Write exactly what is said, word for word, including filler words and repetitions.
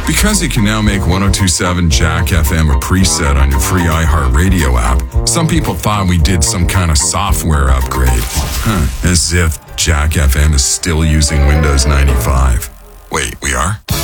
Because you can now make one oh two point seven Jack F M a preset on your free iHeartRadio app, some people thought we did some kind of software upgrade. Huh, as if Jack F M is still using Windows ninety-five. Wait, we are?